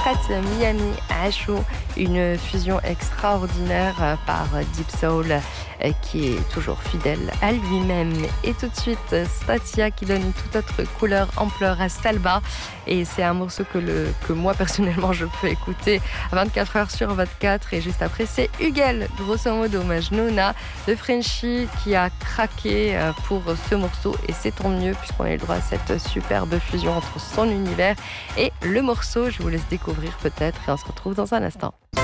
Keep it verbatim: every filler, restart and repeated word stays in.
Prat Miami Ashu, une fusion extraordinaire par Deep Soul qui est toujours fidèle à lui-même. Et tout de suite, Statia qui donne une toute autre couleur, ampleur à Salba. Et c'est un morceau que, le, que moi personnellement je peux écouter vingt-quatre heures sur vingt-quatre. Et juste après, c'est Hugel, grosso modo, Majnouna de Frenchy qui a craqué pour ce morceau. Et c'est tant mieux puisqu'on a eu le droit à cette superbe fusion entre son univers et le morceau. Je vous laisse découvrir peut-être et on se retrouve dans un instant.